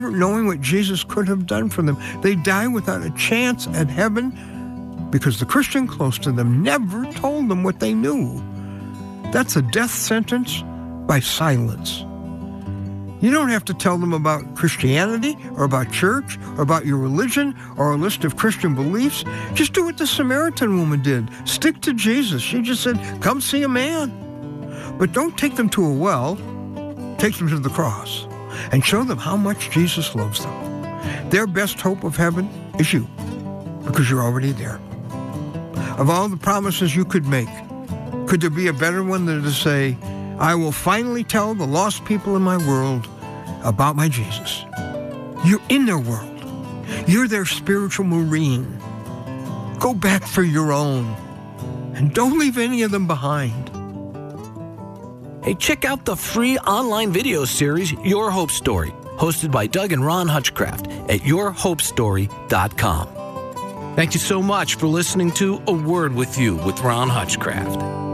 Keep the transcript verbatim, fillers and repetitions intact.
knowing what Jesus could have done for them. They die without a chance at heaven because the Christian close to them never told them what they knew. That's a death sentence by silence. You don't have to tell them about Christianity or about church or about your religion or a list of Christian beliefs. Just do what the Samaritan woman did. Stick to Jesus. She just said, come see a man. But don't take them to a well. Take them to the cross and show them how much Jesus loves them. Their best hope of heaven is you, because you're already there. Of all the promises you could make, could there be a better one than to say, I will finally tell the lost people in my world about my Jesus. You're in their world. You're their spiritual marine. Go back for your own, and don't leave any of them behind. Hey, check out the free online video series, Your Hope Story, hosted by Doug and Ron Hutchcraft at your hope story dot com. Thank you so much for listening to A Word With You with Ron Hutchcraft.